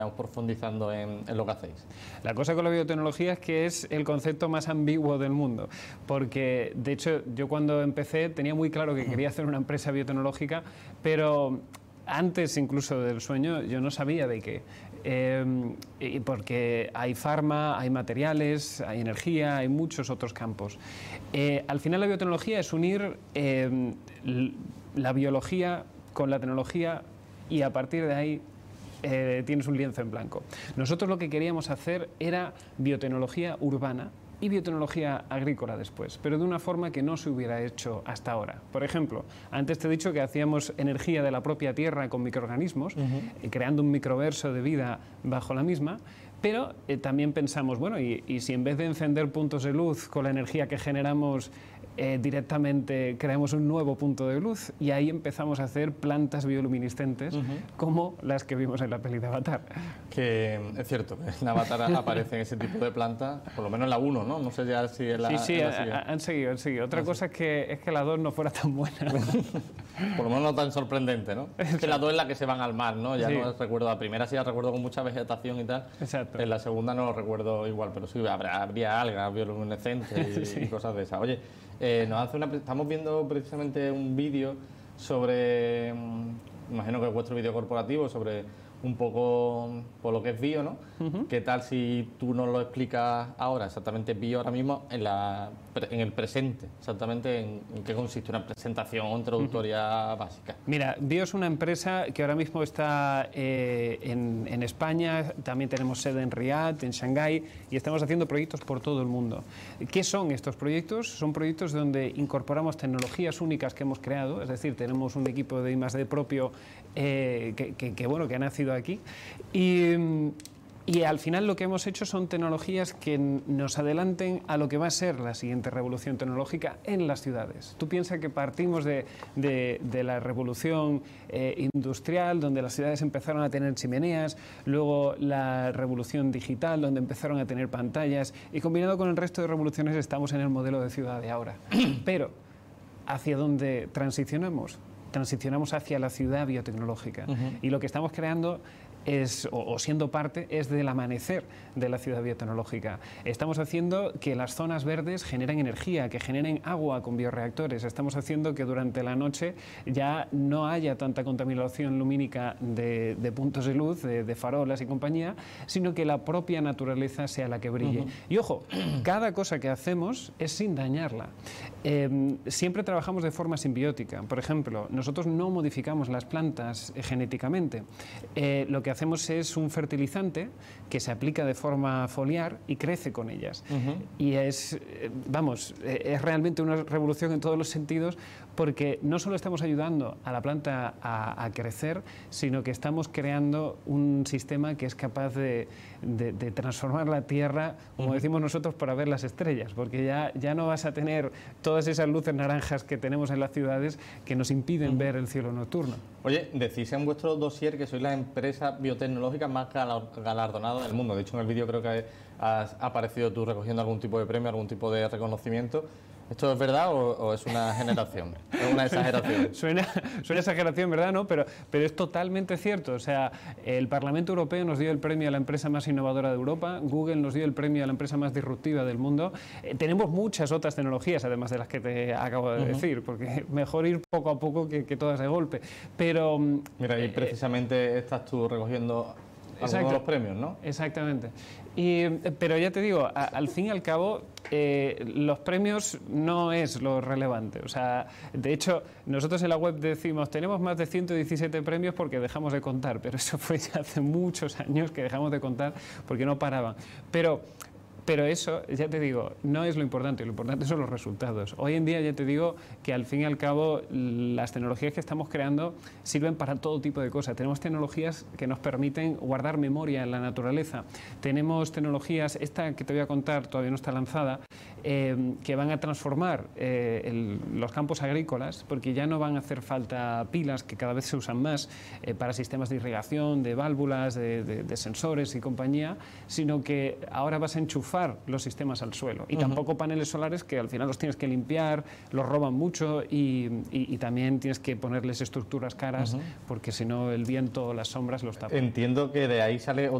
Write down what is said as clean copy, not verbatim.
profundizando en lo que hacéis. La cosa con la biotecnología es que es el concepto más ambiguo del mundo, porque de hecho yo cuando empecé tenía muy claro que quería hacer una empresa biotecnológica, pero antes incluso del sueño yo no sabía de qué. Porque hay farma, hay materiales, hay energía, hay muchos otros campos. Al final la biotecnología es unir la biología con la tecnología y a partir de ahí tienes un lienzo en blanco. Nosotros lo que queríamos hacer era biotecnología urbana y biotecnología agrícola después, pero de una forma que no se hubiera hecho hasta ahora. Por ejemplo, antes te he dicho que hacíamos energía de la propia tierra con microorganismos, creando un microverso de vida bajo la misma, pero también pensamos, bueno, y si en vez de encender puntos de luz con la energía que generamos directamente creamos un nuevo punto de luz, y ahí empezamos a hacer plantas bioluminiscentes como las que vimos en la peli de Avatar. Que es cierto, que en Avatar aparecen ese tipo de plantas, por lo menos en la 1, ¿no? No sé ya si en la... Sí, han seguido. Otra cosa es que la 2 no fuera tan buena. Por lo menos no tan sorprendente, ¿no? Es que la 2 es la que se van al mar, ¿no? Ya no recuerdo, la primera sí la recuerdo con mucha vegetación y tal. Exacto. En la segunda no lo recuerdo igual, pero sí, habría algas bioluminescentes y cosas de esas. Oye, estamos viendo precisamente un vídeo sobre, imagino que es vuestro vídeo corporativo, sobre un poco por lo que es bio, ¿no? ¿Qué tal si tú nos lo explicas ahora, exactamente bio ahora mismo, en el presente, exactamente en qué consiste una presentación o introductoria básica? Mira, bio es una empresa que ahora mismo está en España, también tenemos sede en Riad, en Shanghái, y estamos haciendo proyectos por todo el mundo. ¿Qué son estos proyectos? Son proyectos donde incorporamos tecnologías únicas que hemos creado, es decir, tenemos un equipo de I+D propio que ha nacido aquí, y al final lo que hemos hecho son tecnologías que nos adelanten a lo que va a ser la siguiente revolución tecnológica en las ciudades. Tú piensas que partimos de la revolución industrial, donde las ciudades empezaron a tener chimeneas, luego la revolución digital, donde empezaron a tener pantallas, y combinado con el resto de revoluciones estamos en el modelo de ciudad de ahora. Pero, ¿hacia dónde transicionamos? Transicionamos hacia la ciudad biotecnológica. Y lo que estamos creando es, o siendo parte, es del amanecer de la ciudad biotecnológica. Estamos haciendo que las zonas verdes generen energía, que generen agua con bioreactores. Estamos haciendo que durante la noche ya no haya tanta contaminación lumínica de puntos de luz, de farolas y compañía, sino que la propia naturaleza sea la que brille. Y ojo, cada cosa que hacemos es sin dañarla. Siempre trabajamos de forma simbiótica. Por ejemplo, nosotros no modificamos las plantas genéticamente. Lo que hacemos es un fertilizante que se aplica de forma foliar y crece con ellas. Y es realmente una revolución en todos los sentidos, porque no solo estamos ayudando a la planta a crecer, sino que estamos creando un sistema que es capaz de transformar la Tierra, como decimos nosotros, para ver las estrellas, porque ya no vas a tener todas esas luces naranjas que tenemos en las ciudades que nos impiden ver el cielo nocturno. Oye, decís en vuestro dossier que sois la empresa biotecnológica más galardonada del mundo. De hecho, en el vídeo creo que has aparecido tú recogiendo algún tipo de premio, algún tipo de reconocimiento. ¿Esto es verdad o es una generación? ¿Es una exageración? Suena exageración, ¿verdad? ¿No? Pero es totalmente cierto. O sea, el Parlamento Europeo nos dio el premio a la empresa más innovadora de Europa, Google nos dio el premio a la empresa más disruptiva del mundo. Tenemos muchas otras tecnologías, además de las que te acabo de decir, porque mejor ir poco a poco que todas de golpe. Pero... Mira, y precisamente estás tú recogiendo algunos de los premios, ¿no? Exactamente. Pero ya te digo, al fin y al cabo, los premios no es lo relevante. O sea, de hecho, nosotros en la web decimos, tenemos más de 117 premios porque dejamos de contar, pero eso fue ya hace muchos años que dejamos de contar porque no paraban. Pero eso, ya te digo, no es lo importante son los resultados. Hoy en día ya te digo que al fin y al cabo las tecnologías que estamos creando sirven para todo tipo de cosas. Tenemos tecnologías que nos permiten guardar memoria en la naturaleza. Tenemos tecnologías, esta que te voy a contar todavía no está lanzada, que van a transformar los campos agrícolas, porque ya no van a hacer falta pilas, que cada vez se usan más, para sistemas de irrigación, de válvulas, de sensores y compañía, sino que ahora vas a enchufar enchufar los sistemas al suelo. Y tampoco paneles solares que al final los tienes que limpiar, los roban mucho y también tienes que ponerles estructuras caras porque si no el viento o las sombras los tapan. Entiendo que de ahí sale